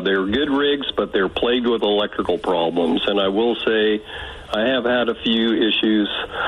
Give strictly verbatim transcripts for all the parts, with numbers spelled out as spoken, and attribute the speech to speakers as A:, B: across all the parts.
A: they're good rigs, but they're plagued with electrical problems. And I will say I have had a few issues.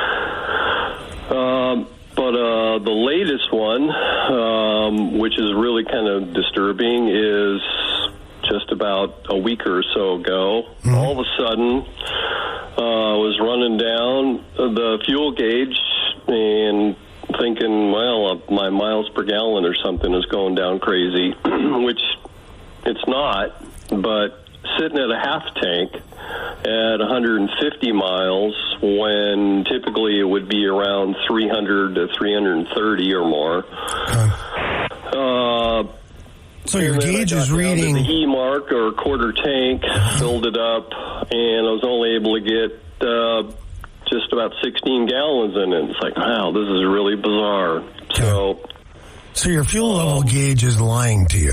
A: Um, but uh, the latest one, um, which is really kind of disturbing, is just about a week or so ago. Mm-hmm. All of a sudden, uh, I was running down the fuel gauge and thinking, well, uh, my miles per gallon or something is going down crazy, which it's not, but sitting at a half tank at one hundred fifty miles when typically it would be around three hundred to three hundred thirty or more. Okay. Uh,
B: so your gauge is reading
A: the E mark or quarter tank, filled it up, and I was only able to get uh, just about sixteen gallons in it. It's like, wow, this is really bizarre. So,
B: so your fuel level um, gauge is lying to you.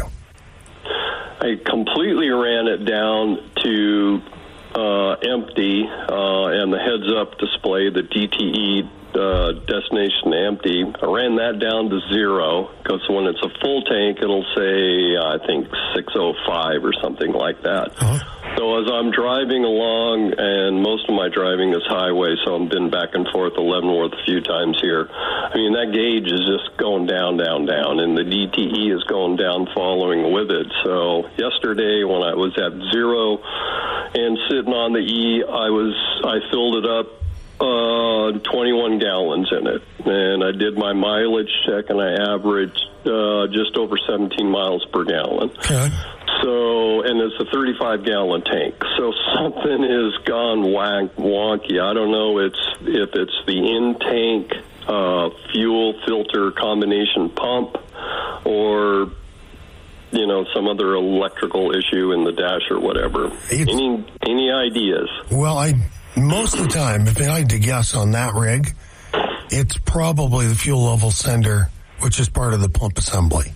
A: I completely ran it down to uh, empty, uh, and the heads-up display, the D T E uh, destination empty, I ran that down to zero, because when it's a full tank, it'll say, I think, six oh five or something like that. Uh-huh. So as I'm driving along, and most of my driving is highway, so I've been back and forth to Leavenworth a few times here. I mean, that gauge is just going down, down, down, and the D T E is going down following with it. So yesterday when I was at zero and sitting on the E, I was I filled it up, uh, twenty-one gallons in it. And I did my mileage check, and I averaged uh, just over seventeen miles per gallon. Okay. So, and it's a thirty-five gallon tank. So something has gone wank, wonky. I don't know it's, if it's the in-tank uh, fuel filter combination pump or, you know, some other electrical issue in the dash or whatever. It's, any any ideas?
B: Well, I most of the time, if I had to guess on that rig, it's probably the fuel level sender, which is part of the pump assembly.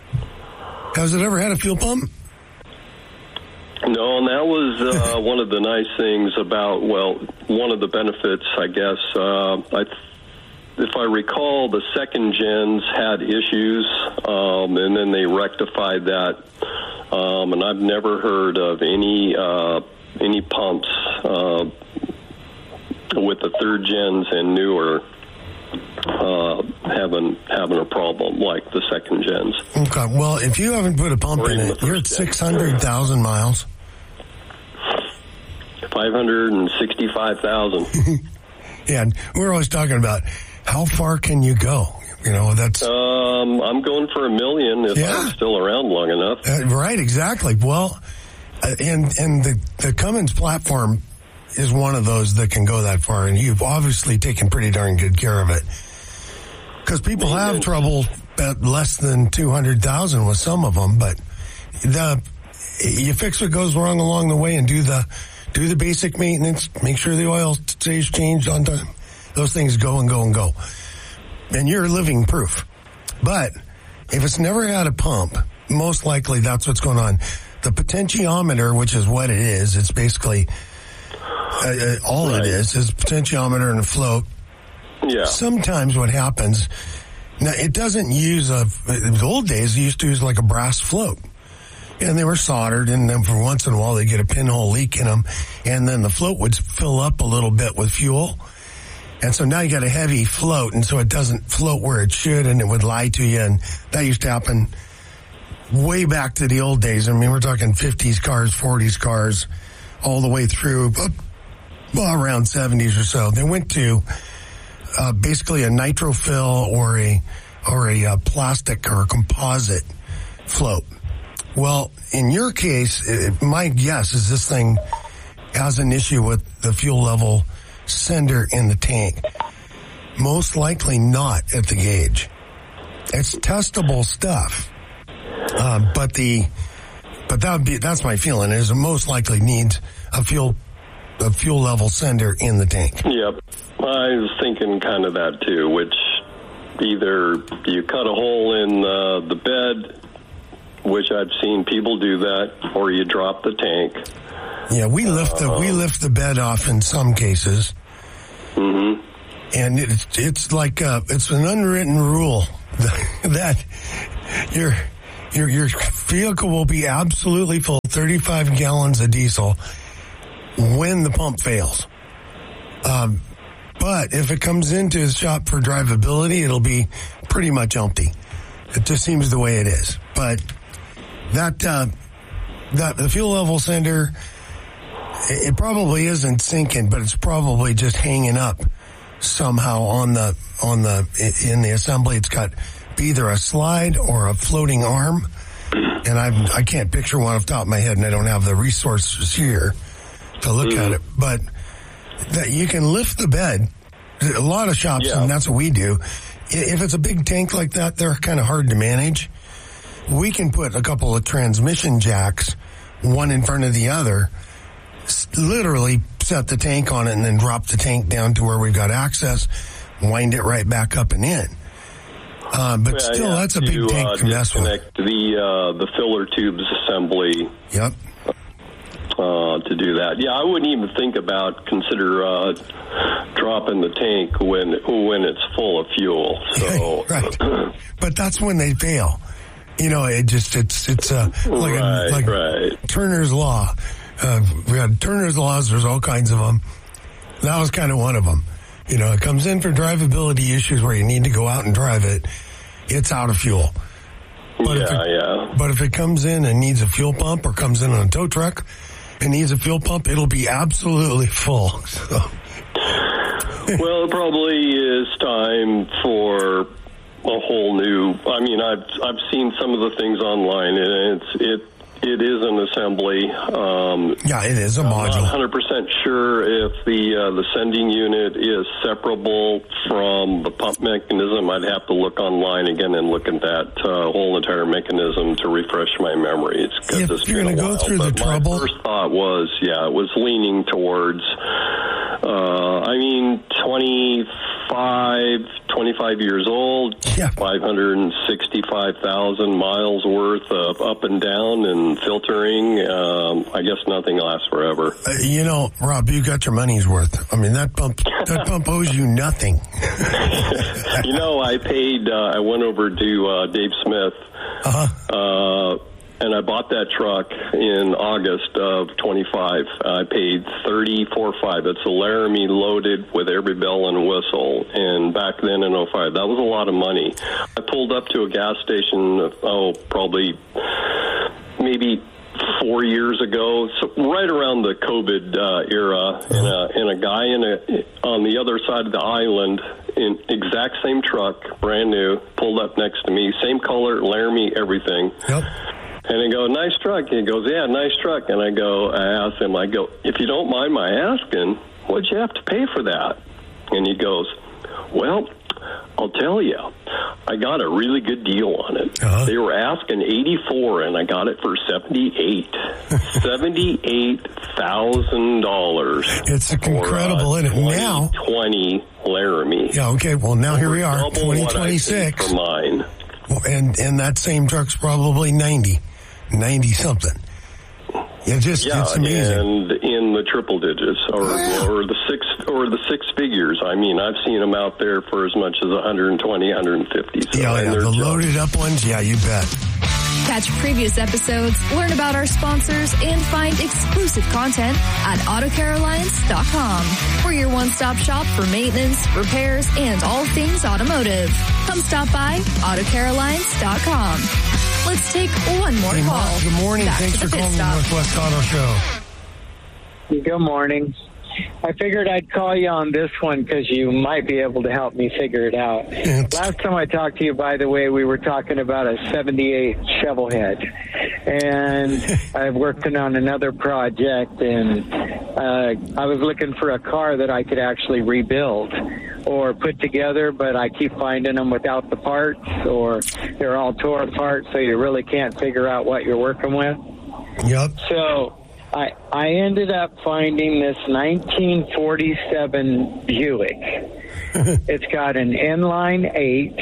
B: Has it ever had a fuel pump?
A: No, and that was uh, one of the nice things about, well, one of the benefits, I guess. Uh, I, if I recall, the second gens had issues, um, and then they rectified that. Um, and I've never heard of any uh, any pumps uh, with the third gens and newer uh, having having a problem like the second gens.
B: Okay, well, if you haven't put a pump in it, you're at six hundred thousand miles.
A: five hundred sixty-five thousand.
B: Yeah, and we're always talking about how far can you go? You know, that's...
A: Um, I'm going for a million if yeah. I'm still around long enough.
B: Uh, right, exactly. Well, uh, and and the, the Cummins platform is one of those that can go that far, and you've obviously taken pretty darn good care of it. Because people have trouble at less than two hundred thousand with some of them, but the you fix what goes wrong along the way and do the do the basic maintenance, make sure the oil stays changed on time. Those things go and go and go. And you're living proof. But if it's never had a pump, most likely that's what's going on. The potentiometer, which is what it is, it's basically uh, all right. It is, is a potentiometer and a float.
A: Yeah.
B: Sometimes what happens, now it doesn't use a, in the old days, it used to use like a brass float. And they were soldered, and then for once in a while they get a pinhole leak in them, and then the float would fill up a little bit with fuel. And so now you got a heavy float, and so it doesn't float where it should, and it would lie to you, and that used to happen way back to the old days. I mean, we're talking fifties cars, forties cars, all the way through, well, around seventies or so. They went to uh, basically a nitrofill or a or a uh, plastic or a composite float. Well, in your case, it, my guess is this thing has an issue with the fuel level sender in the tank. Most likely not at the gauge. It's testable stuff, uh, but the but that would be that's my feeling is it most likely needs a fuel a fuel level sender in the tank.
A: Yep, I was thinking kind of that too. Which either you cut a hole in uh, the bed, which I've seen people do that, or you drop the tank.
B: Yeah, we lift the uh, we lift the bed off in some cases.
A: Mm-hmm.
B: And it's it's like uh, it's an unwritten rule that your your your vehicle will be absolutely full thirty-five gallons of diesel when the pump fails. Um, but if it comes into his shop for drivability, it'll be pretty much empty. It just seems the way it is. But that, uh, that the fuel level sender, it probably isn't sinking, but it's probably just hanging up somehow on the, on the, in the assembly. It's got either a slide or a floating arm. And I'm, I can't picture one off the top of my head, and I don't have the resources here to look mm-hmm. at it. But that you can lift the bed. A lot of shops, yeah. and that's what we do. If it's a big tank like that, they're kind of hard to manage. We can put a couple of transmission jacks, one in front of the other, literally set the tank on it and then drop the tank down to where we've got access, wind it right back up and in. Uh, but yeah, still, that's a big to, tank uh, to mess with.
A: Disconnect the, uh, the filler tubes assembly.
B: Yep.
A: Uh, to do that. Yeah, I wouldn't even think about, consider uh, dropping the tank when when it's full of fuel. So,
B: right. But that's when they fail. You know, it just, it's, it's uh, like,
A: right,
B: a, like
A: right.
B: Turner's Law. Uh, we had Turner's Laws, there's all kinds of them. That was kind of one of them. You know, it comes in for drivability issues where you need to go out and drive it. It's out of fuel. But
A: yeah,
B: if it,
A: yeah.
B: But if it comes in and needs a fuel pump or comes in on a tow truck and needs a fuel pump, it'll be absolutely full. So.
A: Well, it probably is time for a whole new, I mean, I've, I've seen some of the things online, and it's, it, It is an assembly. Um,
B: yeah, it is a module.
A: I'm not one hundred percent sure if the uh, the sending unit is separable from the pump mechanism. I'd have to look online again and look at that uh, whole entire mechanism to refresh my memories.
B: If
A: it's
B: you're going to go through the trouble,
A: my first thought was, yeah, it was leaning towards. Uh, I mean, twenty-five, twenty-five years old,
B: yeah.
A: five hundred sixty-five thousand miles worth of up and down and filtering. Um, I guess nothing lasts forever.
B: Uh, you know, Rob, you got your money's worth. I mean, that pump, that pump owes you nothing.
A: You know, I paid, uh, I went over to uh, Dave Smith, uh-huh. uh, and I bought that truck in August of twenty-five. I paid thirty-four five. It's a Laramie loaded with every bell and whistle. And back then in oh five, that was a lot of money. I pulled up to a gas station, oh, probably maybe four years ago, so right around the COVID uh, era, and a, and a guy in a, on the other side of the island, in exact same truck, brand new, pulled up next to me, same color, Laramie, everything.
B: Yep.
A: And I go, nice truck. He goes, yeah, nice truck. And I go, I ask him, I go, if you don't mind my asking, what'd you have to pay for that? And he goes, well, I'll tell you, I got a really good deal on it. Uh-huh. They were asking eighty-four, and I got it for seventy-eight, seventy-eight thousand dollars.
B: It's incredible, isn't it? Now
A: twenty Laramie.
B: Yeah. Okay. Well, now here we are, twenty twenty-six.
A: For mine,
B: and and that same truck's probably ninety, ninety something. It just
A: yeah,
B: it's amazing.
A: And in the triple digits or yeah. or the six or the six figures. I mean, I've seen them out there for as much as one hundred twenty, one hundred fifty. So,
B: yeah, yeah. The just loaded up ones, yeah, you bet.
C: Catch previous episodes, learn about our sponsors, and find exclusive content at auto care alliance dot com. We're your one-stop shop for maintenance, repairs, and all things automotive. Come stop by auto care alliance dot com. Let's take one more
B: hey,
C: call.
B: Mark, good morning.
C: Back
B: Thanks for calling the Northwest Auto Show.
D: Good morning. I figured I'd call you on this one because you might be able to help me figure it out. It's... Last time I talked to you, by the way, we were talking about a seventy-eight Shovelhead. And I'm working on another project, and uh, I was looking for a car that I could actually rebuild or put together, but I keep finding them without the parts, or they're all tore apart, so you really can't figure out what you're working with.
B: Yep.
D: So... I I ended up finding this nineteen forty-seven Buick. It's got an inline eight.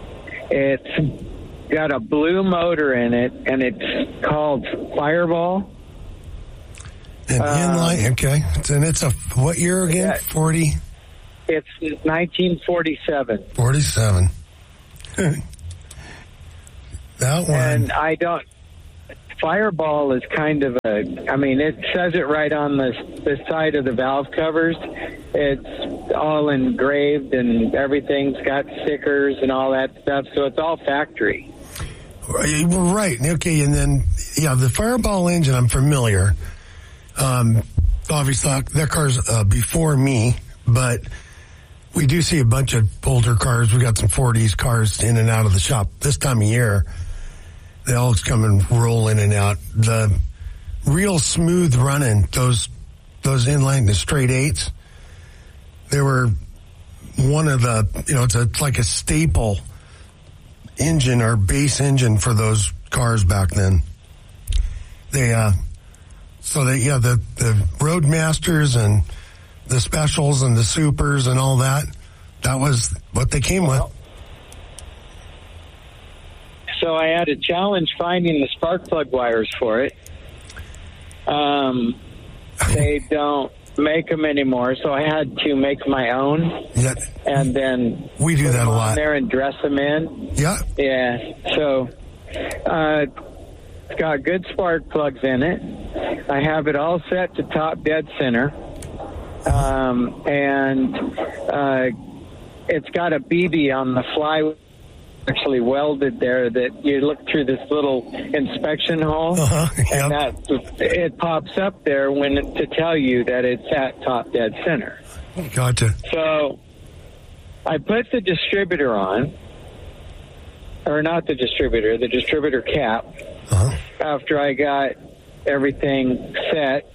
D: It's got a blue motor in it, and it's called Fireball.
B: An um, inline, okay. And it's a, what year again?
D: Yeah,
B: forty?
D: It's nineteen forty-seven.
B: forty-seven. That one.
D: And I don't... Fireball is kind of a, I mean, it says it right on the, the side of the valve covers. It's all engraved and everything's got stickers and all that stuff, so it's all factory.
B: Right. Okay, and then, yeah, the Fireball engine, I'm familiar. Um, obviously, that car's uh, before me, but we do see a bunch of older cars. We got some forties cars in and out of the shop this time of year. They all come and roll in and out. The real smooth running, those those inline, the straight eights, they were one of the, you know, it's, a, it's like a staple engine or base engine for those cars back then. They, uh, so they, yeah, the, the Roadmasters and the Specials and the Supers and all that, that was what they came with.
D: So I had a challenge finding the spark plug wires for it. Um, they don't make them anymore, so I had to make my own.
B: Yeah.
D: And then
B: we do that a lot.
D: There and dress them in.
B: Yeah.
D: Yeah. So uh, it's got good spark plugs in it. I have it all set to top dead center, um, and uh, it's got a B B on the fly. Actually welded there that you look through this little inspection hole,
B: uh-huh, yep.
D: and that it pops up there when to tell you that it's at top dead center.
B: Gotcha.
D: So I put the distributor on, or not the distributor, the distributor cap, uh-huh. after I got everything set.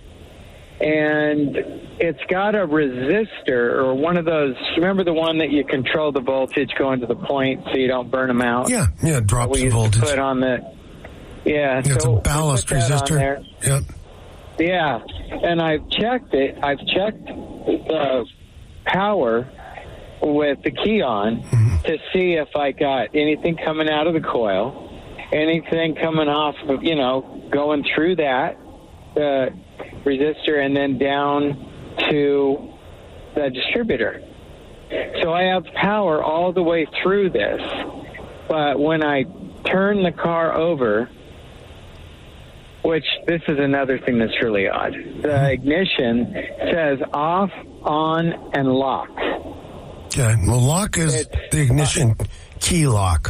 D: And it's got a resistor, or one of those, remember the one that you control the voltage going to the point so you don't burn them out?
B: Yeah, yeah, it drops the voltage.
D: Put on the, yeah.
B: yeah
D: so
B: it's a ballast resistor. Yep.
D: Yeah, and I've checked it. I've checked the power with the key on mm-hmm. to see if I got anything coming out of the coil, anything coming off of, you know, going through that uh, resistor and then down to the distributor. So I have power all the way through this, but when I turn the car over, which this is another thing that's really odd, the ignition says off, on, and lock.
B: Okay, well, lock is it's, the ignition uh, key lock.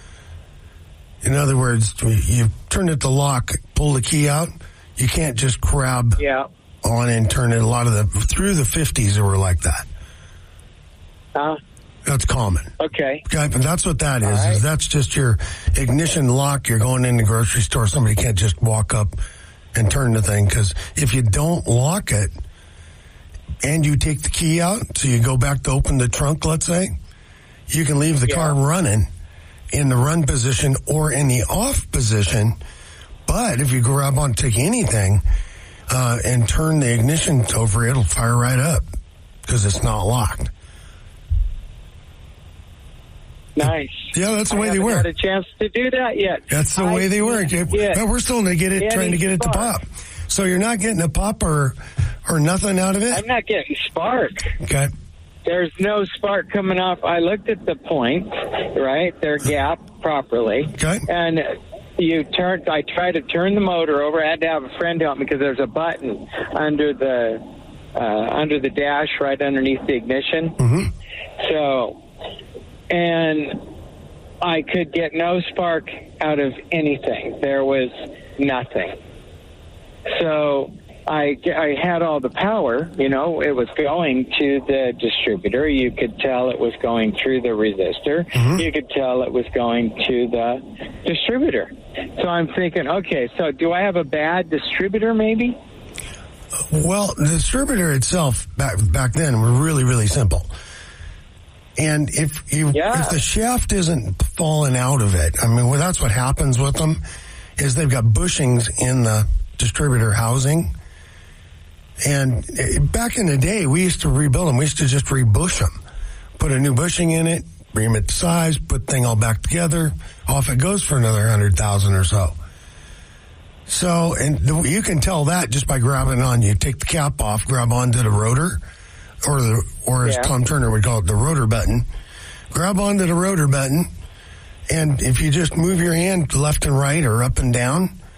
B: In other words, you turn it to lock, pull the key out, you can't just grab
D: yeah.
B: on and turn it. A lot of the, through the fifties, they were like that.
D: Uh,
B: that's common.
D: Okay.
B: Okay, but that's what that is,
D: right.
B: is that's just your ignition lock. You're going in the grocery store. Somebody can't just walk up and turn the thing, because if you don't lock it and you take the key out, so you go back to open the trunk, let's say, you can leave the yeah. car running in the run position or in the off position. But if you grab on, take anything, uh, and turn the ignition over, it'll fire right up because it's not locked.
D: Nice.
B: Yeah, that's the way
D: I
B: they work.
D: I haven't had a chance to do that yet.
B: That's the
D: I
B: way they work. But we're still to get it, trying to get it to pop. So you're not getting a pop or or nothing out of it?
D: I'm not getting spark.
B: Okay.
D: There's no spark coming off. I looked at the points, right? They're gapped properly.
B: Okay.
D: And you turn. I tried to turn the motor over. I had to have a friend help me because there's a button under the uh, under the dash right underneath the ignition.
B: Mm-hmm.
D: So, and I could get no spark out of anything. There was nothing. So I, I had all the power, you know, it was going to the distributor. You could tell it was going through the resistor. Mm-hmm. You could tell it was going to the distributor. So I'm thinking, okay, so do I have a bad distributor maybe?
B: Well, the distributor itself back back then were really, really simple. And if you yeah. if the shaft isn't falling out of it, I mean, well, that's what happens with them, is they've got bushings in the distributor housing. And back in the day, we used to rebuild them. We used to just rebush them, put a new bushing in it, bring it to size, put the thing all back together. Off it goes for another hundred thousand or so. So, and the, you can tell that just by grabbing on. You take the cap off, grab onto the rotor, or the, or as yeah. Tom Turner would call it, the rotor button. Grab onto the rotor button, and if you just move your hand left and right or up and down,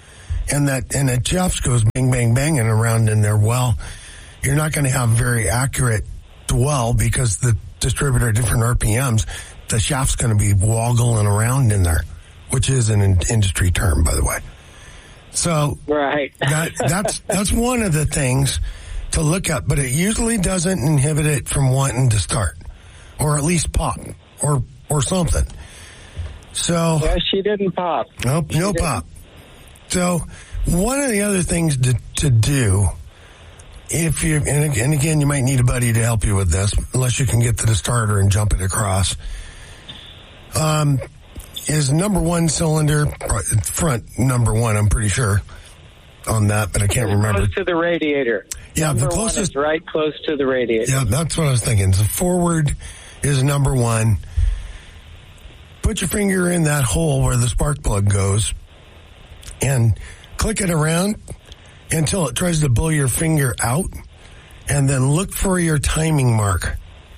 B: and that and that shaft goes bang, bang, banging around in there, well, you're not going to have very accurate dwell because the distributor at different R P Ms, the shaft's going to be woggling around in there, which is an in- industry term, by the way. So
D: right.
B: that, that's that's one of the things to look at, but it usually doesn't inhibit it from wanting to start, or at least pop, or or something. So
D: yeah, she didn't pop.
B: Nope,
D: she
B: no
D: didn't.
B: pop. So one of the other things to to do, if you and, and again, you might need a buddy to help you with this, unless you can get to the starter and jump it across. Um. Is number one cylinder, front number one, I'm pretty sure on that, but I can't remember.
D: Close to the radiator.
B: Yeah,
D: number
B: the closest.
D: One is right close to the radiator.
B: Yeah, that's what I was thinking. So forward is number one. Put your finger in that hole where the spark plug goes and click it around until it tries to blow your finger out, and then look for your timing mark.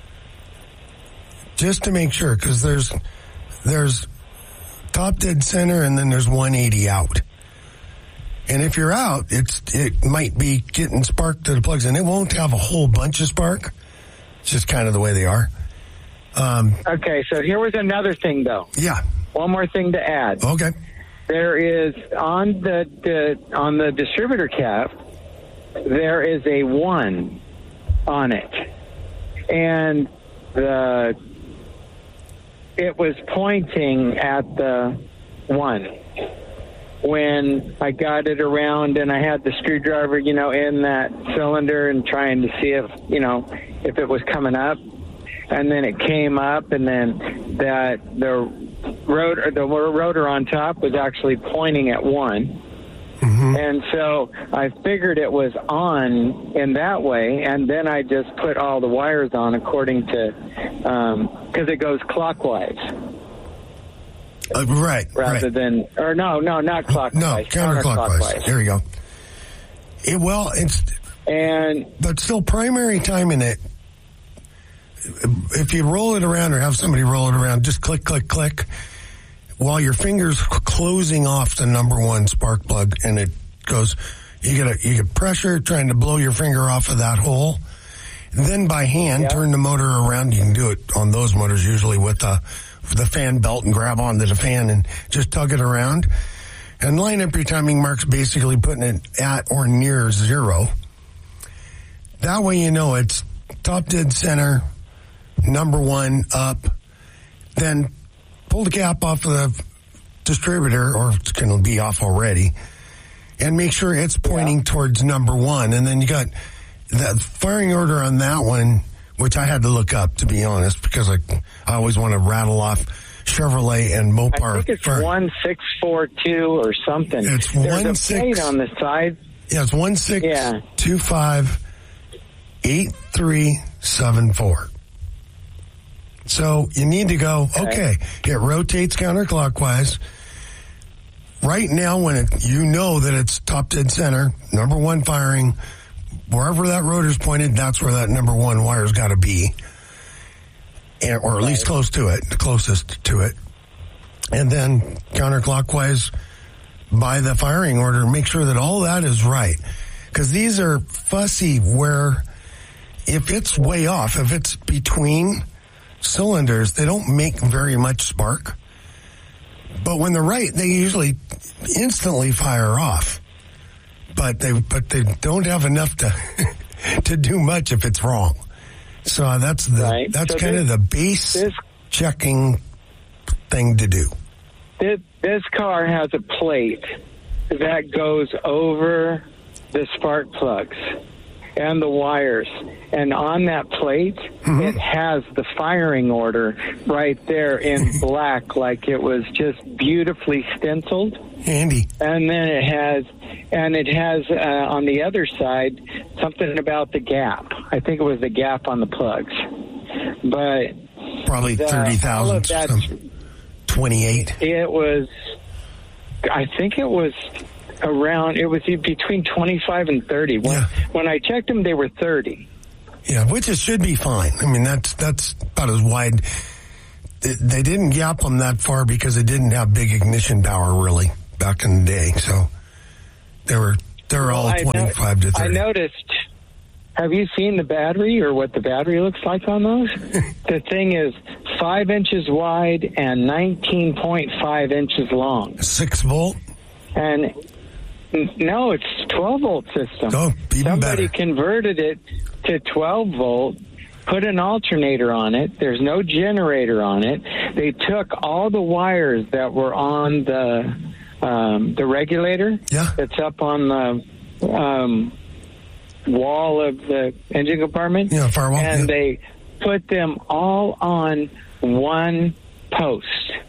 B: Just to make sure, because there's, there's, top dead center, and then there's one eighty out. And if you're out, it's it might be getting spark to the plugs, and it won't have a whole bunch of spark. It's just kind of the way they are. Um,
D: okay, so here was another thing, though.
B: Yeah.
D: One more thing to add.
B: Okay.
D: There is on the, the on the distributor cap, there is a one on it, and the. It was pointing at the one when I got it around, and I had the screwdriver, you know, in that cylinder and trying to see if, you know, if it was coming up. And then it came up, and then that the rotor, the rotor on top was actually pointing at one. Mm-hmm. And so I figured it was on in that way, and then I just put all the wires on according to, because um, it goes clockwise.
B: Uh, right,
D: Rather
B: right.
D: than, or no, no, not clockwise.
B: No, counterclockwise. counterclockwise. There you go. It, well, it's,
D: and
B: but still primary timing it, if you roll it around or have somebody roll it around, just click, click, click. While your finger's closing off the number one spark plug, and it goes, you get a, you get pressure trying to blow your finger off of that hole. And then by hand, yeah. turn the motor around. You can do it on those motors usually with the, the fan belt and grab onto the fan and just tug it around. And line up your timing marks, basically putting it at or near zero. That way you know it's top dead center, number one up, then pull the cap off of the distributor, or it's going to be off already, and make sure it's pointing yeah. towards number one. And then you got the firing order on that one, which I had to look up, to be honest, because I, I always want to rattle off Chevrolet and Mopar.
D: I think it's
B: fire.
D: one six four two or something.
B: It's
D: There's
B: one
D: a
B: six
D: plate on the side.
B: Yeah, it's one six
D: yeah.
B: two five eight three seven four. So you need to go, okay, okay, it rotates counterclockwise. Right now, when it, you know that it's top dead center, number one firing, wherever that rotor's pointed, that's where that number one wire's got to be. And, or at least close to it, the closest to it. And then counterclockwise by the firing order, make sure that all that is right. Because these are fussy where if it's way off, if it's between cylinders, they don't make very much spark. But when they're right, they usually instantly fire off. But they but they don't have enough to to do much if it's wrong. So that's the
D: right.
B: that's
D: so
B: kind
D: this,
B: of the base
D: this,
B: checking thing to do.
D: This, this car has a plate that goes over the spark plugs and the wires, and on that plate, mm-hmm. it has the firing order right there in black, like it was just beautifully stenciled.
B: Handy.
D: And then it has, and it has uh, on the other side something about the gap. I think it was the gap on the plugs, but
B: probably
D: the,
B: thirty thousand. Twenty-eight.
D: It was. I think it was. Around, it was between twenty-five and thirty. When,
B: yeah.
D: when I checked them, they were thirty.
B: Yeah, which it should be fine. I mean, that's that's about as wide. They didn't gap them that far because it didn't have big ignition power, really, back in the day. So They were they were
D: Well,
B: all
D: I no-
B: twenty-five to thirty.
D: I noticed. Have you seen the battery or what the battery looks like on those? The thing is five inches wide and nineteen point five inches long.
B: Six volt?
D: And n- no, it's twelve volt system.
B: Oh, even
D: Somebody
B: better.
D: converted it to twelve volt, put an alternator on it. There's no generator on it. They took all the wires that were on the um, the regulator
B: Yeah.
D: that's up on the um, wall of the engine compartment.
B: Yeah, firewall,
D: And
B: yeah.
D: they put them all on one post.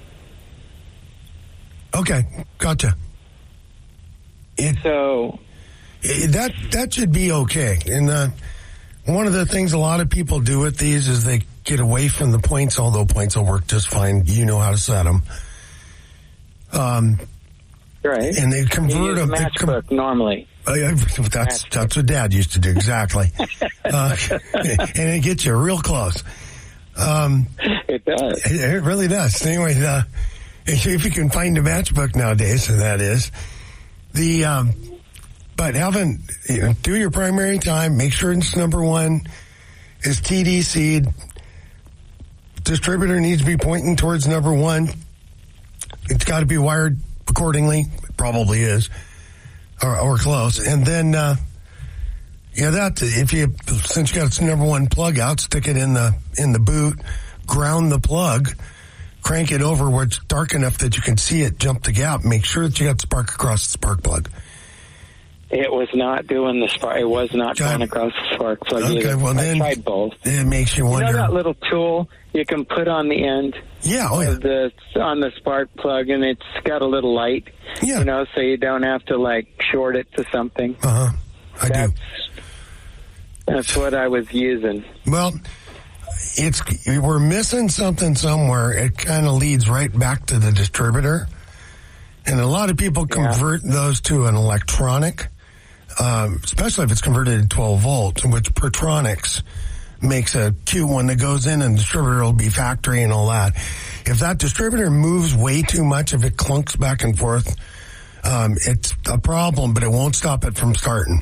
B: Okay, gotcha. It,
D: So
B: it- that that should be okay. And uh, one of the things a lot of people do with these is they get away from the points, although points will work just fine. You know how to set them. Um,
D: right.
B: and they
D: You
B: convert
D: use a
B: them. They com-
D: matchbook normally.
B: Uh, yeah, that's that's what Dad used to do, exactly. uh, and it gets you real close. Um,
D: It does.
B: it, it really does. Anyway, uh, if you can find a matchbook nowadays, so that is the. Um, but having you know, do your primary time. Make sure it's number one is T D C. Distributor needs to be pointing towards number one. It's got to be wired accordingly. It probably is. Or, or close. And then, uh, yeah, that, if you, since you got its number one plug out, stick it in the, in the boot, ground the plug, crank it over where it's dark enough that you can see it jump the gap. Make sure that you got spark across the spark plug.
D: It was not doing the spark. It was not
B: Okay.
D: going across the spark plug.
B: Okay,
D: either.
B: well then,
D: I tried both.
B: It makes you
D: You
B: wonder.
D: know that little tool you can put on the end
B: yeah, oh yeah.
D: of the on the spark plug, and it's got a little light.
B: Yeah.
D: You know, so you don't have to like short it to something.
B: Uh huh. I
D: that's,
B: do.
D: That's what I was using.
B: Well, it's, we're missing something somewhere. It kind of leads right back to the distributor. And a lot of people convert yeah. those to an electronic, um, especially if it's converted to twelve volts, which Pertronics makes a cute one that goes in, and the distributor will be factory and all that. If that distributor moves way too much, if it clunks back and forth, um, it's a problem, but it won't stop it from starting.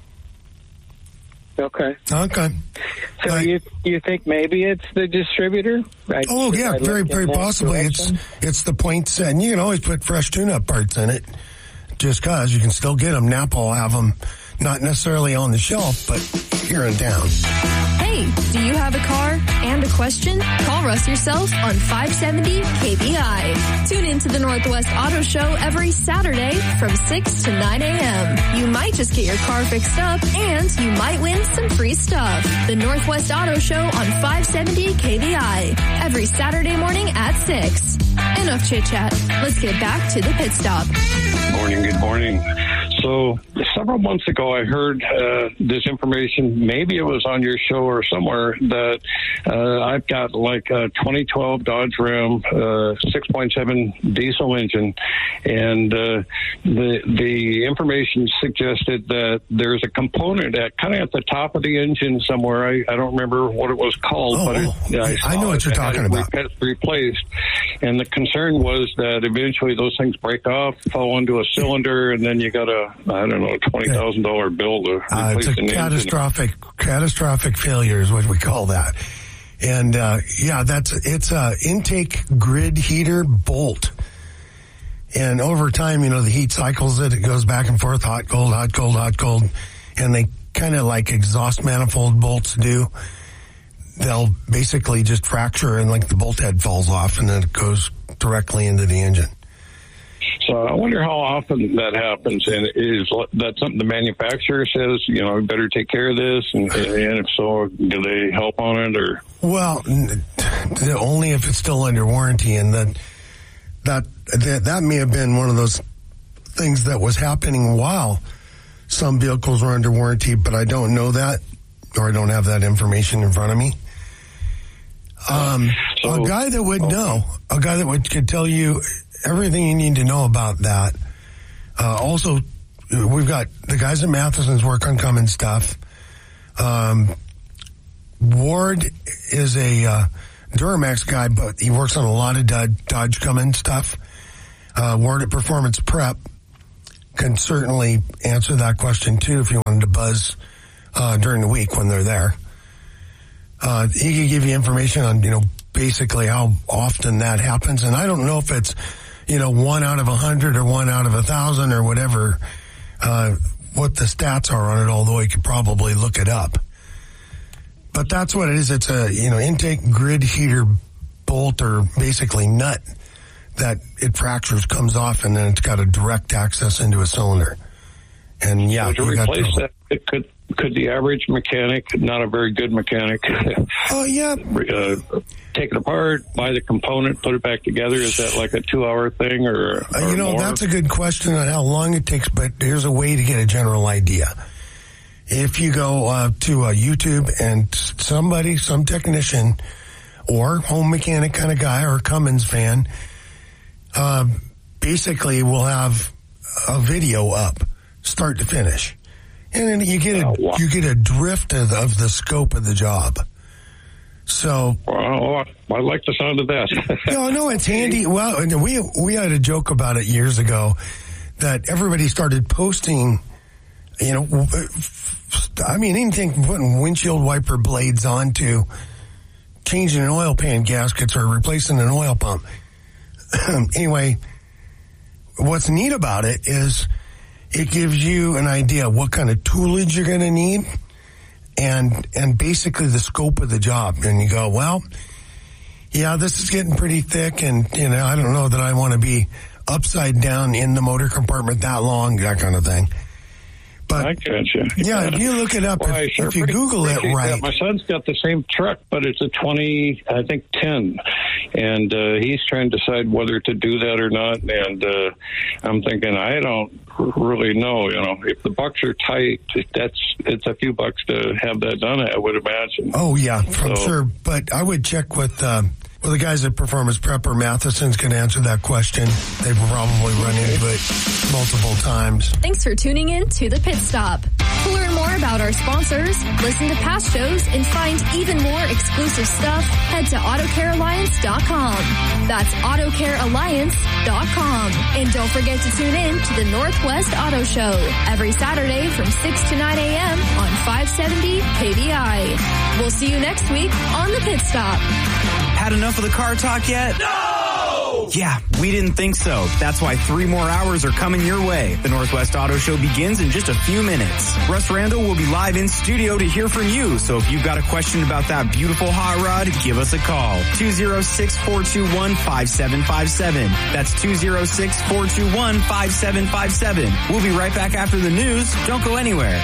D: Okay.
B: Okay.
D: So
B: But-
D: you you think maybe it's the distributor? Right?
B: Oh
D: Should
B: yeah,
D: I
B: very
D: look in
B: very
D: that
B: possibly. It's
D: direction?
B: it's the points, and you can always put fresh tune-up parts in it. Just cause you can still get them. Napa will have them, not necessarily on the shelf, but here in town.
C: Hey, do you have a car and a question? Call Russ yourself on five seventy K B I. Tune in to the Northwest Auto Show every Saturday from six to nine a.m. You might just get your car fixed up, and you might win some free stuff. The Northwest Auto Show on five seventy K B I. Every Saturday morning at six. Enough chit-chat. Let's get back to the pit stop.
E: Morning, good morning. So several months ago, I heard uh, this information. Maybe it was on your show or somewhere that uh, I've got like a twenty twelve Dodge Ram uh, six point seven diesel engine, and uh, the the information suggested that there's a component at kind of at the top of the engine somewhere. I, I don't remember what it was called,
B: Oh,
E: but it,
B: oh.
E: yeah, I,
B: I know
E: saw
B: what
E: it.
B: you're
E: It had
B: talking
E: it
B: about.
E: re- replaced, and the concern was that eventually those things break off, fall into a cylinder, and then you got a I don't know twenty thousand dollar bill to
B: Uh,
E: replace
B: it's a
E: an engine.
B: catastrophic catastrophic failure is what we call that. And uh, yeah, that's it's a intake grid heater bolt. And over time, you know, the heat cycles it. It goes back and forth, hot, cold, hot, cold, hot, cold. And they kind of like exhaust manifold bolts do. They'll basically just fracture and like the bolt head falls off and then it goes directly into the engine.
E: So I wonder how often that happens, and is that something the manufacturer says, you know, better take care of this, and, and if so, do they help on it, or?
B: Well, n- only if it's still under warranty, and that that that, that may have been one of those things that was happening while some vehicles were under warranty, but I don't know that, or I don't have that information in front of me. Um,
E: So-
B: a guy that would
E: okay.
B: know, a guy that would could tell you everything you need to know about that. Uh, also, we've got the guys at Matheson's work on Cummins stuff. Um, Ward is a uh, Duramax guy, but he works on a lot of Dodge, Dodge Cummins stuff. Uh, Ward at Performance Prep. can certainly answer that question too if you wanted to buzz uh, during the week when they're there. Uh, he can give you information on, you know, basically how often that happens. And I don't know if it's, you know, one out of a hundred or one out of a thousand or whatever, uh, what the stats are on it, although you could probably look it up. But that's what it is. It's a, you know, intake grid heater bolt or basically nut that it fractures, comes off, and then it's got a direct access into a cylinder. And yeah,
E: so to
B: you got
E: replace
B: to,
E: that, it could could the average mechanic, not a very good mechanic,
B: oh yeah,
E: uh, take it apart, buy the component, put it back together? Is that like a two-hour thing, or, or
B: uh, you know,
E: more?
B: That's a good question on how long it takes. But here's a way to get a general idea. If you go uh, to uh, YouTube and somebody, some technician or home mechanic kind of guy or Cummins fan, uh, basically will have a video up, start to finish. And then you get a,
E: oh, wow.
B: you get a drift of, of the scope of the job. So,
E: well, I like the sound of that.
B: no, no, it's handy. Well, we we had a joke about it years ago that everybody started posting, you know, I mean, anything from putting windshield wiper blades onto changing an oil pan gaskets or replacing an oil pump. Anyway, what's neat about it is it gives you an idea of what kind of toolage you're going to need and and basically the scope of the job. And you go, well, yeah, this is getting pretty thick, and, you know, I don't know that I want to be upside down in the motor compartment that long, that kind of thing. But
E: I gotcha.
B: Yeah, if you look it up,
E: well,
B: if,
E: sure
B: if you Google it right.
E: That. My son's got the same truck, but it's a twenty, I think, ten. And uh, he's trying to decide whether to do that or not. And uh, I'm thinking, I don't really know. You know, if the bucks are tight, that's it's a few bucks to have that done, I would imagine.
B: Oh, yeah, I'm
E: so,
B: sure. But I would check with... Uh, Well, the guys at Performance Prep or Matheson's can answer that question. They've probably run into it multiple times.
C: Thanks for tuning in to The Pit Stop. To learn more about our sponsors, listen to past shows, and find even more exclusive stuff, head to auto care alliance dot com. That's auto care alliance dot com. And don't forget to tune in to the Northwest Auto Show every Saturday from six to nine a.m. on five seventy K V I. We'll see you next week on The Pit Stop.
F: Had enough of the car talk yet? No! Yeah, we didn't think so. That's why three more hours are coming your way. The Northwest Auto Show begins in just a few minutes. Russ Randall will be live in studio to hear from you. So if you've got a question about that beautiful hot rod, give us a call. two oh six, four two one, five seven five seven. That's two oh six, four two one, five seven five seven. We'll be right back after the news. Don't go anywhere.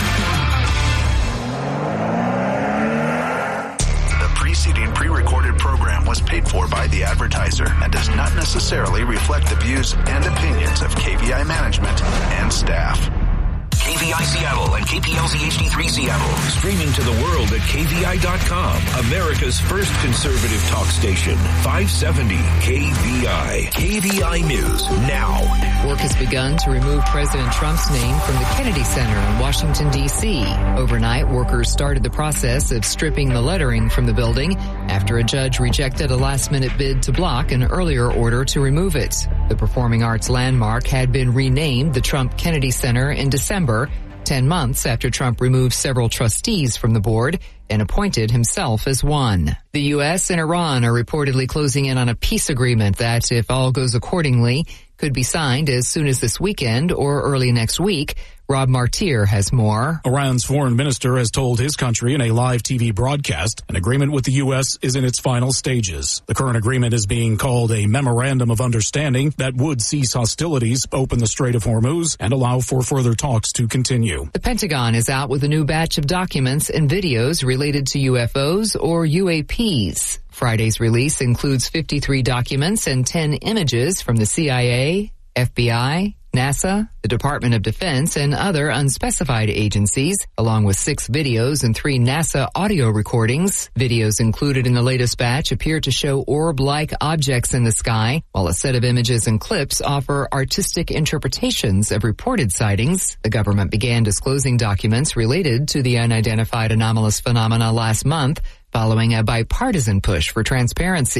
G: Preceding pre-recorded program was paid for by the advertiser and does not necessarily reflect the views and opinions of K V I management and staff.
H: K V I Seattle and K P L Z H D three Seattle. Streaming to the world at K V I dot com. America's first conservative talk station. five seventy K V I. K V I News now.
I: Work has begun to remove President Trump's name from the Kennedy Center in Washington, D C Overnight, workers started the process of stripping the lettering from the building after a judge rejected a last-minute bid to block an earlier order to remove it. The performing arts landmark had been renamed the Trump Kennedy Center in December, ten months after Trump removed several trustees from the board and appointed himself as one. The U S and Iran are reportedly closing in on a peace agreement that, if all goes accordingly, could be signed as soon as this weekend or early next week. Rob Martir has more.
J: Iran's foreign minister has told his country in a live T V broadcast an agreement with the U S is in its final stages. The current agreement is being called a memorandum of understanding that would cease hostilities, open the Strait of Hormuz, and allow for further talks to continue.
I: The Pentagon is out with a new batch of documents and videos related to U F Os or U A Ps. Friday's release includes fifty-three documents and ten images from the C I A, F B I, NASA, the Department of Defense, and other unspecified agencies, along with six videos and three NASA audio recordings. Videos included in the latest batch appear to show orb-like objects in the sky, while a set of images and clips offer artistic interpretations of reported sightings. The government began disclosing documents related to the unidentified anomalous phenomena last month, following a bipartisan push for transparency.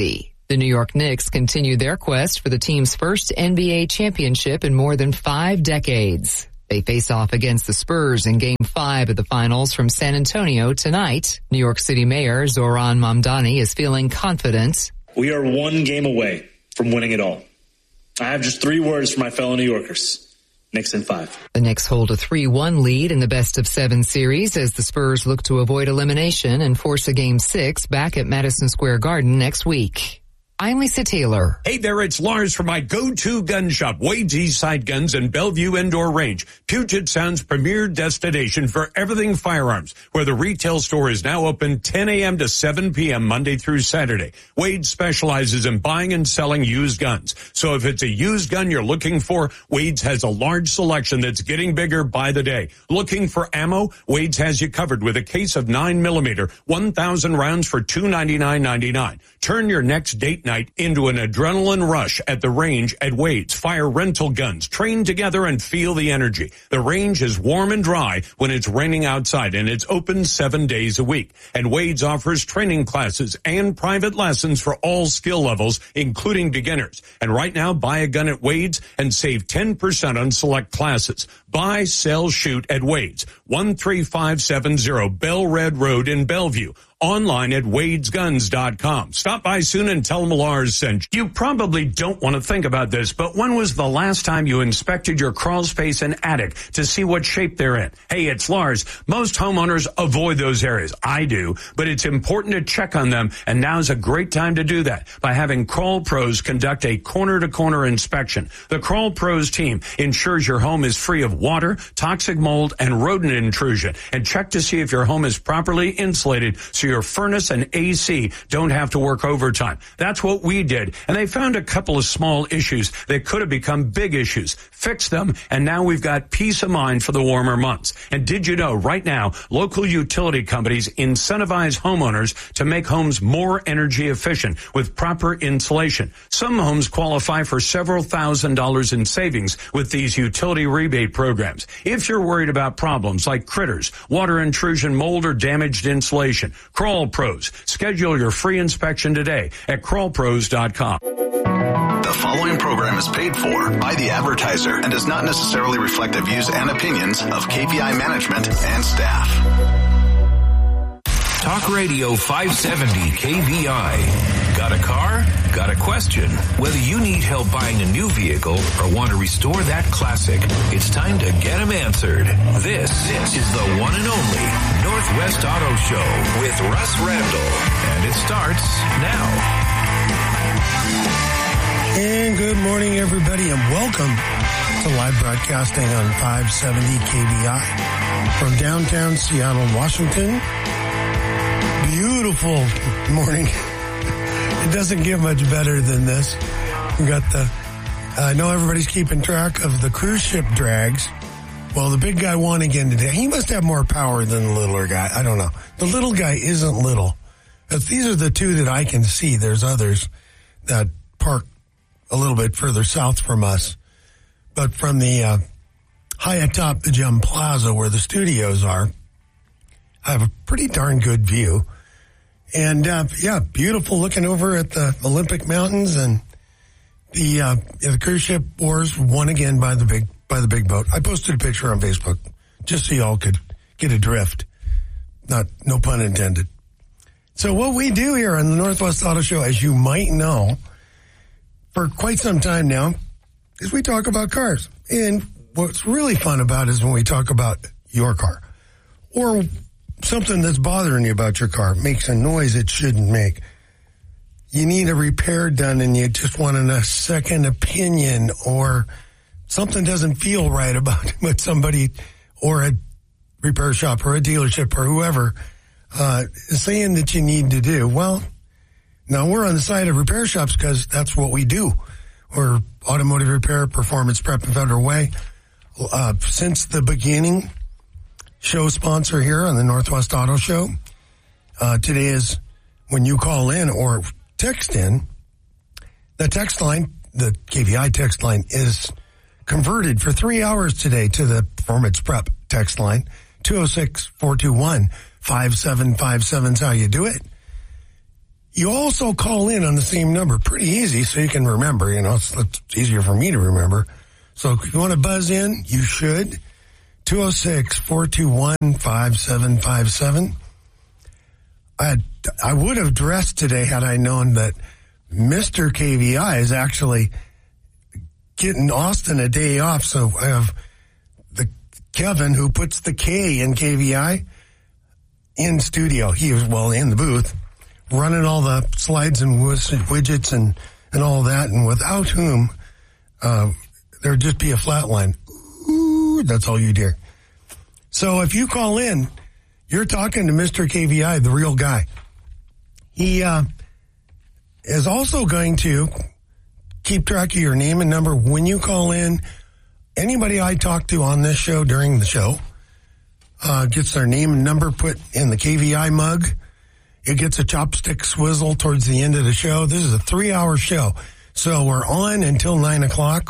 I: The New York Knicks continue their quest for the team's first N B A championship in more than five decades. They face off against the Spurs in Game five of the Finals from San Antonio tonight. New York City Mayor Zoran Mamdani is feeling confident.
K: We are one game away from winning it all. I have just three words for my fellow New Yorkers. Knicks in five.
I: The Knicks hold a three one lead in the best of seven series as the Spurs look to avoid elimination and force a Game six back at Madison Square Garden next week. I'm Lisa Taylor.
L: Hey there, it's Lars from my go-to gun shop, Wade's Eastside Guns and Bellevue Indoor Range, Puget Sound's premier destination for everything firearms, where the retail store is now open ten a.m. to seven p.m. Monday through Saturday. Wade specializes in buying and selling used guns. So if it's a used gun you're looking for, Wade's has a large selection that's getting bigger by the day. Looking for ammo? Wade's has you covered with a case of nine millimeter, one thousand rounds for two hundred ninety-nine ninety-nine. Turn your next date night into an adrenaline rush at the range at Wade's. Fire rental guns, train together and feel the energy. The range is warm and dry when it's raining outside, and it's open seven days a week. And Wade's offers training classes and private lessons for all skill levels, including beginners. And right now, buy a gun at Wade's and save ten percent on select classes. Buy, sell, shoot at Wade's, one three five seven zero Bell Red Road in Bellevue. Online at wades guns dot com. Stop by soon and tell them Lars sent you. You probably don't want to think about this, but when was the last time you inspected your crawl space and attic to see what shape they're in? Hey, it's Lars. Most homeowners avoid those areas. I do, but it's important to check on them, and now's a great time to do that by having Crawl Pros conduct a corner-to-corner inspection. The Crawl Pros team ensures your home is free of water, toxic mold, and rodent intrusion, and check to see if your home is properly insulated so your furnace and A C don't have to work overtime. That's what we did, and they found a couple of small issues that could have become big issues. Fixed them, and now we've got peace of mind for the warmer months. And did you know right now, local utility companies incentivize homeowners to make homes more energy efficient with proper insulation. Some homes qualify for several thousand dollars in savings with these utility rebate programs. If you're worried about problems like critters, water intrusion, mold, or damaged insulation, Crawl Pros. Schedule your free inspection today at crawl pros dot com.
G: The following program is paid for by the advertiser and does not necessarily reflect the views and opinions of K V I management and staff.
H: Talk Radio five seventy K V I. Got a car? Got a question? Whether you need help buying a new vehicle or want to restore that classic, it's time to get them answered. This, this is the one and only Northwest Auto Show with Russ Randall. And it starts now.
B: And good morning, everybody, and welcome to live broadcasting on five seventy K V I from downtown Seattle, Washington. Beautiful morning. It doesn't get much better than this. We got the, I know everybody's keeping track of the cruise ship drags. Well, the big guy won again today. He must have more power than the littler guy. I don't know. The little guy isn't little. These are the two that I can see. There's others that park a little bit further south from us. But from the uh, high atop the Gem Plaza where the studios are, I have a pretty darn good view. And, uh, yeah, beautiful looking over at the Olympic Mountains, and the, uh, yeah, the cruise ship wars won again by the big, by the big boat. I posted a picture on Facebook just so y'all could get a drift. Not, no pun intended. So what we do here on the Northwest Auto Show, as you might know, for quite some time now, is we talk about cars. And what's really fun about it is when we talk about your car or something that's bothering you about your car, makes a noise it shouldn't make. You need a repair done and you just want a second opinion, or something doesn't feel right about what somebody or a repair shop or a dealership or whoever uh, is saying that you need to do. Well, now we're on the side of repair shops because that's what we do. We're automotive repair, performance prep, and Federal Way. Uh, since the beginning, show sponsor here on the Northwest Auto Show. Uh, today is when you call in or text in, the text line, the K V I text line, is converted for three hours today to the Performance Prep text line. two oh six, four two one, five seven five seven is how you do it. You also call in on the same number. Pretty easy, so you can remember. You know, it's, it's easier for me to remember. So if you want to buzz in, you should. two oh six, four two one, five seven five seven. I had, I would have dressed today had I known that Mister K V I is actually getting Austin a day off. So I have the Kevin, who puts the K in K V I, in studio. He was, well, in the booth, running all the slides and widgets and, and all that. And without whom, uh, there'd just be a flat line. Ooh, that's all you'd hear. So if you call in, you're talking to Mister K V I, the real guy. He uh, is also going to keep track of your name and number when you call in. Anybody I talk to on this show during the show uh, gets their name and number put in the K V I mug. It gets a chopstick swizzle towards the end of the show. This is a three-hour show, so we're on until nine o'clock.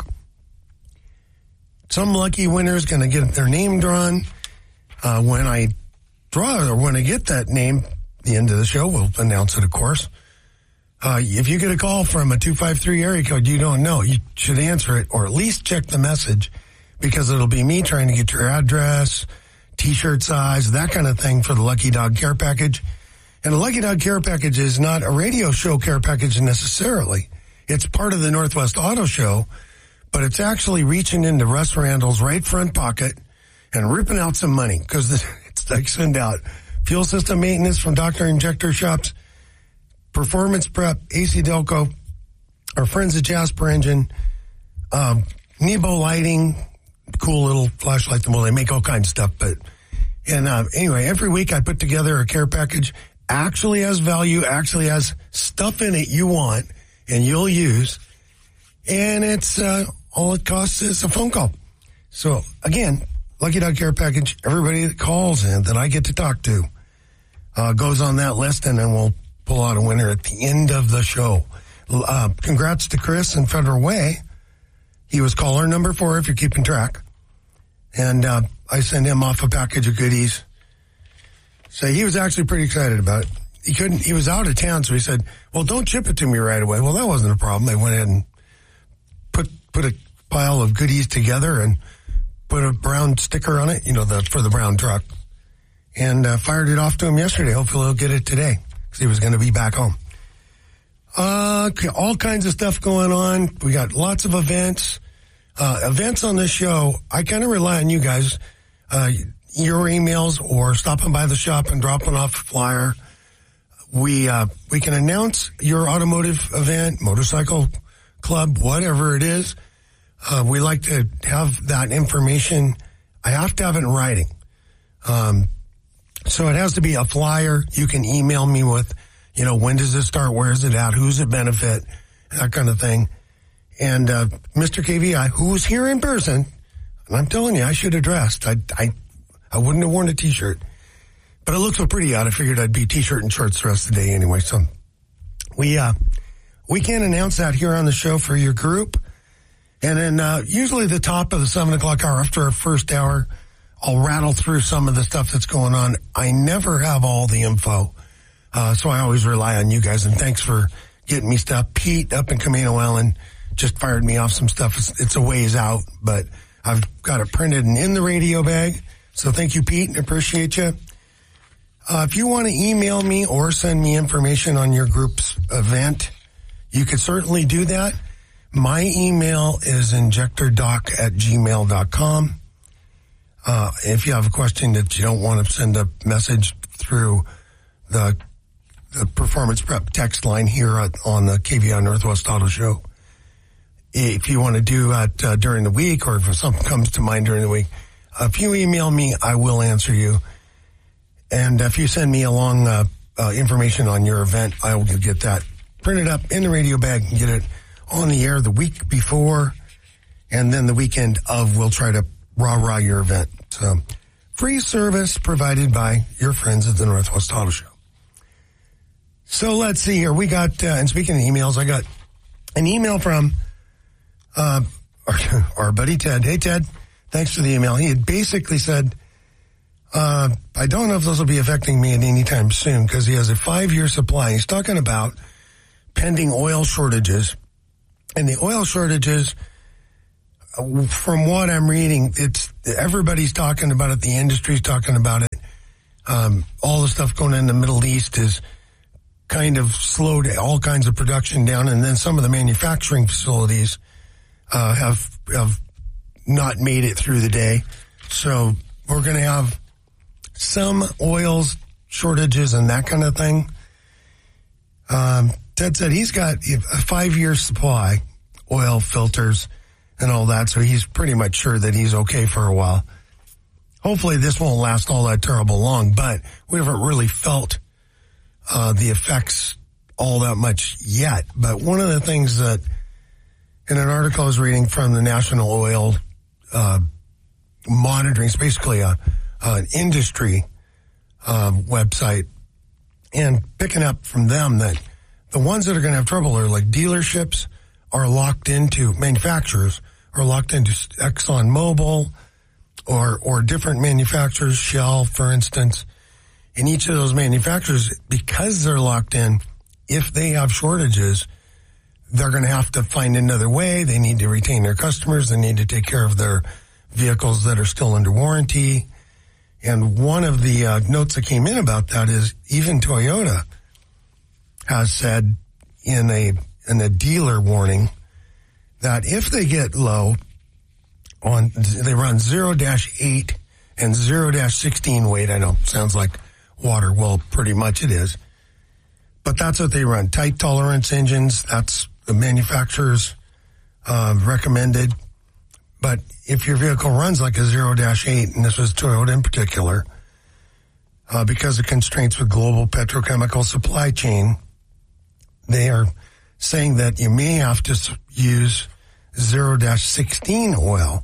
B: Some lucky winner is going to get their name drawn. Uh, when I draw or when I get that name, the end of the show, we'll announce it, of course. Uh, if you get a call from a two five three area code you don't know, you should answer it or at least check the message, because it'll be me trying to get your address, T-shirt size, that kind of thing for the Lucky Dog Care Package. And the Lucky Dog Care Package is not a radio show care package necessarily. It's part of the Northwest Auto Show, but it's actually reaching into Russ Randall's right front pocket and ripping out some money, because it's like send out fuel system maintenance from Doctor Injector Shops, Performance Prep, A C Delco, our friends at Jasper Engine, um, Nebo Lighting, cool little flashlight. Well, they make all kinds of stuff, but, and uh, anyway, every week I put together a care package, actually has value, actually has stuff in it you want and you'll use, and it's, uh, all it costs is a phone call. So again, Lucky Dog Care Package, everybody that calls in that I get to talk to uh, goes on that list, and then we'll pull out a winner at the end of the show. Uh, congrats to Chris in Federal Way. He was caller number four, if you're keeping track. And uh, I sent him off a package of goodies. So he was actually pretty excited about it. He couldn't, he was out of town, so he said, well, don't ship it to me right away. Well, that wasn't a problem. I went ahead and put, put a pile of goodies together and put a brown sticker on it, you know, the, for the brown truck, and uh, fired it off to him yesterday. Hopefully he'll get it today, because he was going to be back home. Uh, all kinds of stuff going on. We got lots of events. Uh, events on this show, I kind of rely on you guys, uh, your emails or stopping by the shop and dropping off a flyer. We, uh, we can announce your automotive event, motorcycle club, whatever it is. Uh, we like to have that information. I have to have it in writing. Um, so it has to be a flyer. You can email me with, you know, when does it start? Where is it at? Who's it benefit? That kind of thing. And, uh, Mister K V I, who's here in person, and I'm telling you, I should have dressed. I, I, I wouldn't have worn a t-shirt, but it looked so pretty out. I figured I'd be t-shirt and shorts the rest of the day anyway. So we, uh, we can announce that here on the show for your group. And then, uh, usually the top of the seven o'clock hour after our first hour, I'll rattle through some of the stuff that's going on. I never have all the info. Uh, so I always rely on you guys, and thanks for getting me stuff. Pete up in Camino Island just fired me off some stuff. It's, it's a ways out, but I've got it printed and in the radio bag. So thank you, Pete. Appreciate you. Uh, if you want to email me or send me information on your group's event, you could certainly do that. My email is injectordoc at gmail dot com. Uh, if you have a question that you don't want to send a message through the, the Performance Prep text line here at, on the K V I Northwest Auto Show, if you want to do that uh, during the week, or if something comes to mind during the week, uh, if you email me, I will answer you. And if you send me along uh, uh, information on your event, I will get that printed up in the radio bag and get it on the air the week before, and then the weekend of, we'll try to rah-rah your event. So, free service provided by your friends at the Northwest Auto Show. So let's see here. We got, uh, and speaking of emails, I got an email from uh, our, our buddy Ted. Hey, Ted, thanks for the email. He had basically said, uh, I don't know if this will be affecting me at any time soon because he has a five-year supply. He's talking about pending oil shortages. And the oil shortages, from what I'm reading, it's everybody's talking about it. The industry's talking about it. Um, all the stuff going on in the Middle East is kind of slowed all kinds of production down. And then some of the manufacturing facilities uh, have, have not made it through the day. So we're going to have some oils shortages and that kind of thing. Um, Ted said he's got a five-year supply, oil filters and all that, so he's pretty much sure that he's okay for a while. Hopefully this won't last all that terrible long, but we haven't really felt uh, the effects all that much yet. But one of the things that, in an article I was reading from the National Oil uh, Monitoring, it's basically a Uh, an industry uh, website, and picking up from them that the ones that are going to have trouble are like dealerships are locked into, manufacturers are locked into ExxonMobil or or different manufacturers, Shell, for instance. And each of those manufacturers, because they're locked in, if they have shortages, they're going to have to find another way. They need to retain their customers. They need to take care of their vehicles that are still under warranty. And one of the uh, notes that came in about that is even Toyota has said in a in a dealer warning that if they get low on, they run zero dash eight and zero dash sixteen weight. I know, sounds like water. Well, pretty much it is. But that's what they run. Tight tolerance engines, that's the manufacturer's uh, recommended. But if your vehicle runs like a zero dash eight, and this was Toyota in particular, uh, because of constraints with global petrochemical supply chain, they are saying that you may have to use zero dash sixteen oil.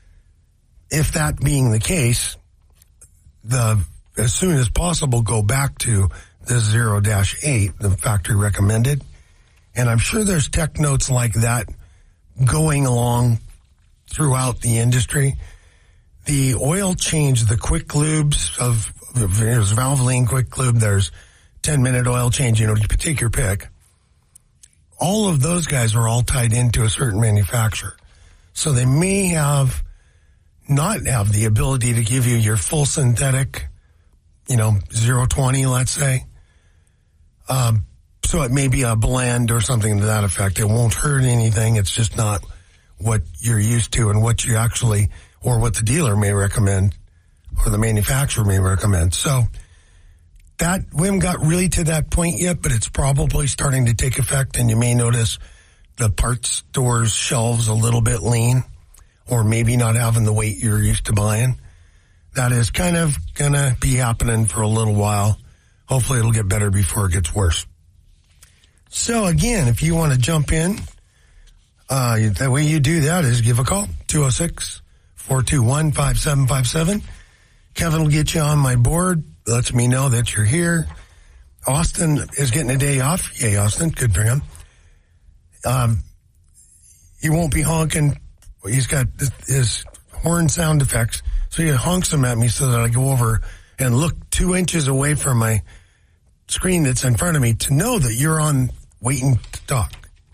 B: If that being the case, the as soon as possible go back to the zero dash eight, the factory recommended. And I'm sure there's tech notes like that going along throughout the industry. The oil change, the quick lubes of, there's Valvoline quick lube, there's ten minute oil change, you know, you take your pick. All of those guys are all tied into a certain manufacturer. So they may have, not have the ability to give you your full synthetic, you know, zero twenty, let's say. Um, so it may be a blend or something to that effect. It won't hurt anything. It's just not what you're used to and what you actually, or what the dealer may recommend or the manufacturer may recommend. So that, we haven't got really to that point yet, but it's probably starting to take effect, and you may notice the parts stores shelves a little bit lean, or maybe not having the weight you're used to buying. That is kind of going to be happening for a little while. Hopefully it'll get better before it gets worse. So again, if you want to jump in, Uh, the way you do that is give a call, two oh six, four two one, five seven five seven. Kevin will get you on my board, lets me know that you're here. Austin is getting a day off. Yay, Austin. Good for him. Um, he won't be honking. He's got his horn sound effects, so he honks them at me so that I go over and look two inches away from my screen that's in front of me to know that you're on waiting to talk.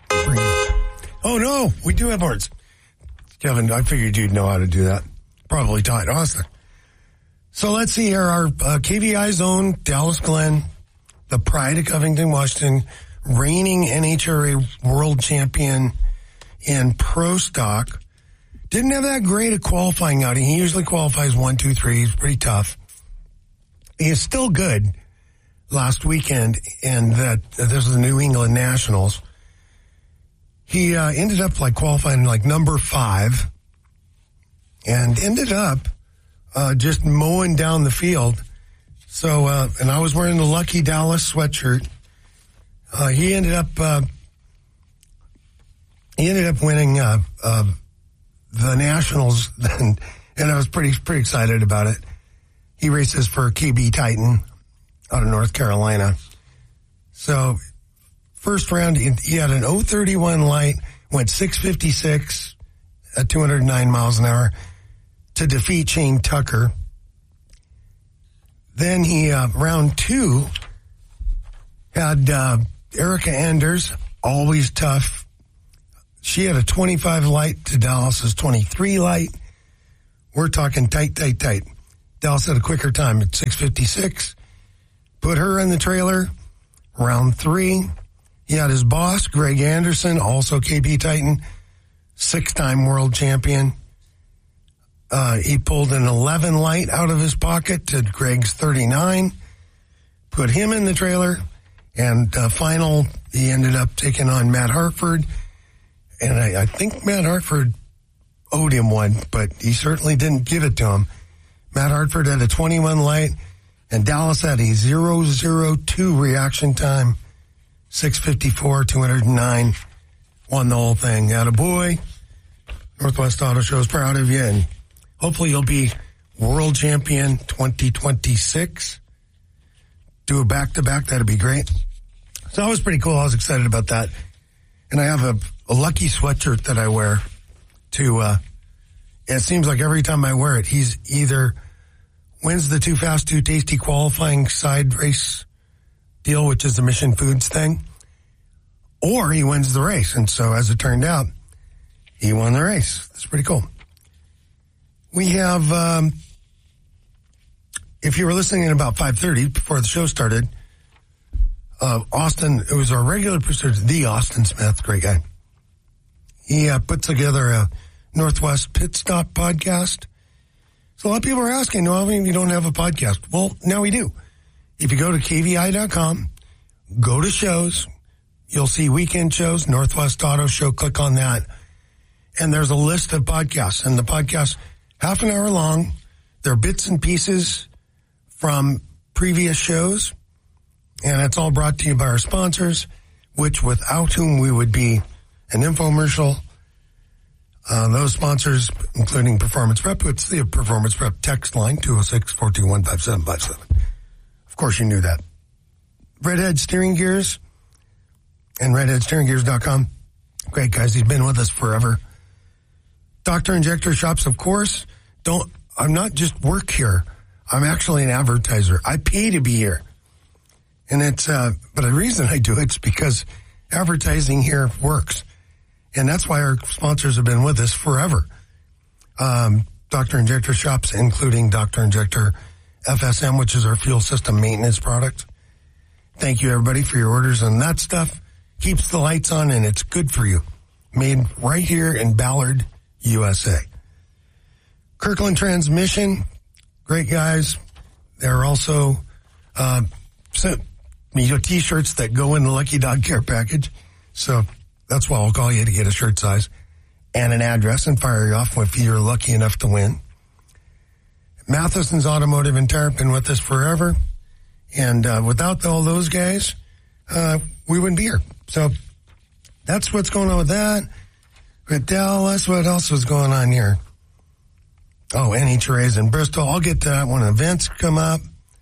B: Oh, no, we do have horns. Kevin, I figured you'd know how to do that. Probably taught Austin. So let's see here. Our uh, K V I zone, Dallas Glen, the pride of Covington, Washington, reigning N H R A world champion in pro stock. Didn't have that great a qualifying outing. He usually qualifies one, two, three. He's pretty tough. He is still good last weekend, and that uh, this is the New England Nationals. He uh, ended up like qualifying like number five, and ended up uh, just mowing down the field. So, uh, and I was wearing the Lucky Dallas sweatshirt. Uh, he ended up uh, he ended up winning uh, uh, the Nationals, and, and I was pretty pretty excited about it. He races for K B Titan out of North Carolina. So. First round, he had an oh thirty-one light, went six fifty-six at two hundred nine miles an hour to defeat Shane Tucker. Then he, uh, round two, had uh, Erica Enders, always tough. She had a twenty-five light to Dallas's twenty-three light. We're talking tight, tight, tight. Dallas had a quicker time at six fifty-six. Put her in the trailer. Round three, he had his boss, Greg Anderson, also K B Titan, six-time world champion. Uh, he pulled an eleven light out of his pocket to Greg's thirty-nine, put him in the trailer, and uh, final, he ended up taking on Matt Hartford. And I, I think Matt Hartford owed him one, but he certainly didn't give it to him. Matt Hartford had a twenty-one light, and Dallas had a zero zero two reaction time, six fifty-four, two oh nine, won the whole thing. Attaboy. Northwest Auto Show is proud of you, and hopefully you'll be world champion twenty twenty-six. Do a back-to-back, that'd be great. So that was pretty cool. I was excited about that. And I have a, a lucky sweatshirt that I wear to, uh, it seems like every time I wear it, he's either wins the Too Fast, Too Tasty qualifying side race deal, which is the Mission Foods thing, or he wins the race. And so as it turned out, he won the race. That's pretty cool. We have, um, if you were listening at about five thirty before the show started, uh, Austin, it was our regular producer, the Austin Smith, great guy. He uh, put together a Northwest Pit Stop podcast. So a lot of people are asking, no, I mean, you don't have a podcast. Well, now we do. If you go to K V I dot com, go to shows, you'll see weekend shows, Northwest Auto Show, click on that. And there's a list of podcasts. And the podcasts, half an hour long, they're bits and pieces from previous shows. And it's all brought to you by our sponsors, which without whom we would be an infomercial. Uh, those sponsors, including Performance Prep, it's the Performance Prep text line, two oh six, four two one, five seven five seven. Of course you knew that. Redhead Steering Gears and redhead steering gears dot com. Great guys, he's been with us forever. Doctor Injector Shops, of course. Don't, I'm not just work here. I'm actually an advertiser. I pay to be here. And it's, uh, but the reason I do it's because advertising here works. And that's why our sponsors have been with us forever. Um, Doctor Injector Shops, including Doctor Injector F S M, which is our fuel system maintenance product. Thank you, everybody, for your orders on that stuff. Keeps the lights on, and it's good for you. Made right here in Ballard, U S A. Kirkland Transmission, great guys. They're also uh, so, you know, T-shirts that go in the Lucky Dog Care package. So that's why I'll call you to get a shirt size and an address and fire you off if you're lucky enough to win. Matheson's Automotive and Tire, been with us forever. And uh, without all those guys, uh, we wouldn't be here. So that's what's going on with that. With Dallas, what else was going on here? Oh, N H R A's in Bristol. I'll get to that when events come up.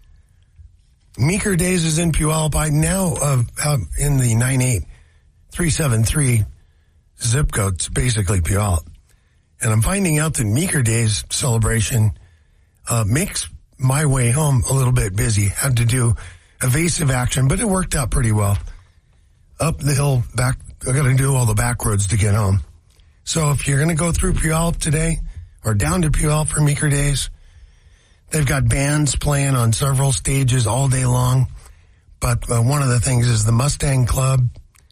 B: Meeker Days is in Puyallup. I now uh, out in the nine eight three seven three zip code. It's basically Puyallup. And I'm finding out that Meeker Days celebration uh, makes my way home a little bit busy. Had to do evasive action, but it worked out pretty well. Up the hill, back, I got to do all the back roads to get home. So if you're going to go through Puyallup today or down to Puyallup for Meeker Days, they've got bands playing on several stages all day long. But uh, one of the things is the Mustang Club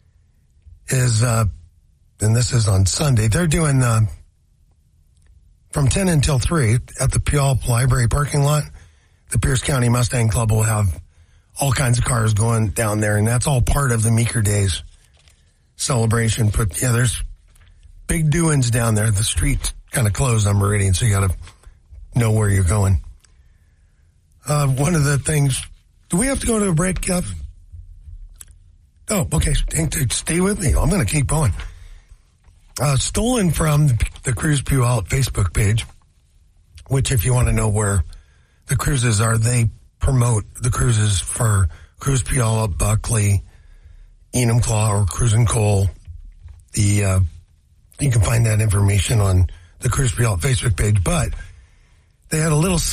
B: is, uh, and this is on Sunday, they're doing uh, from ten until three at the Puyallup Library parking lot. The Pierce County Mustang Club will have all kinds of cars going down there, and that's all part of the Meeker Days celebration. But yeah, there's big doings down there. The street's kind of closed on Meridian, so you got to know where you're going. Uh, one of the things, do we have to go to a break, Kev? Oh, okay. Stay with me. I'm going to keep going. Uh, stolen from the Cruise Puyallup Facebook page, which if you want to know where the cruises are, they promote the cruises for Cruise Puyallup, Buckley, Enumclaw, or Cruisin' Cole. The, uh, you can find that information on the Cruise Puyallup Facebook page, but they had a little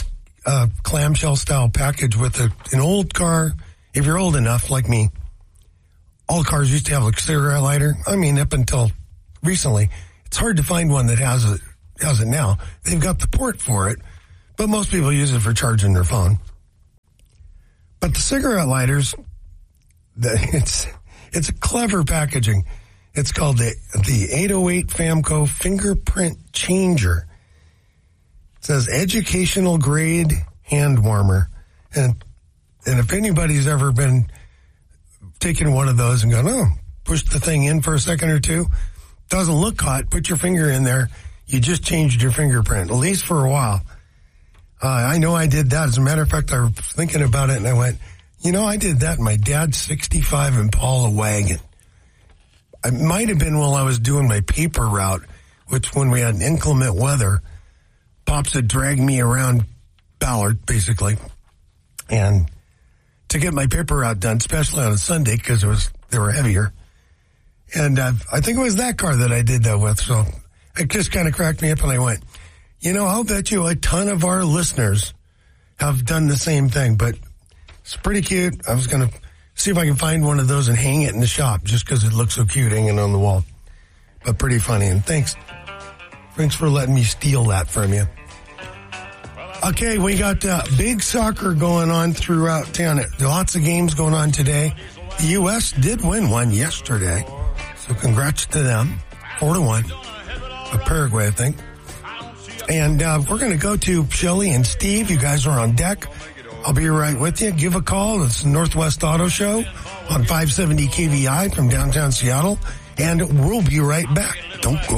B: a clamshell style package with a, an old car. If you're old enough, like me, all cars used to have a cigarette lighter. I mean, up until recently, it's hard to find one that has it, has it now. They've got the port for it, but most people use it for charging their phone. But the cigarette lighters, the, it's it's a clever packaging. It's called the the eight oh eight Famco Fingerprint Changer. It says educational grade hand warmer, and and if anybody's ever been taking one of those and gone, oh, push the thing in for a second or two, doesn't look hot, put your finger in there, you just changed your fingerprint, at least for a while. Uh, I know I did that. As a matter of fact, I was thinking about it and I went, you know, I did that in my dad's sixty-five Impala wagon. It might have been while I was doing my paper route, which when we had inclement weather, Pops had dragged me around Ballard, basically, and to get my paper route done, especially on a Sunday because it was they were heavier. And uh, I think it was that car that I did that with. So it just kind of cracked me up, and I went, you know, I'll bet you a ton of our listeners have done the same thing. But it's pretty cute. I was going to see if I can find one of those and hang it in the shop just because it looks so cute hanging on the wall. But pretty funny. And thanks, thanks for letting me steal that from you. Okay, we got uh, big soccer going on throughout town. Lots of games going on today. The U S did win one yesterday, so congrats to them. Four to one. Of Paraguay, I think. And uh, we're going to go to Shelley and Steve. You guys are on deck. I'll be right with you. Give a call. It's the Northwest Auto Show on five seventy K V I from downtown Seattle. And we'll be right back. Don't go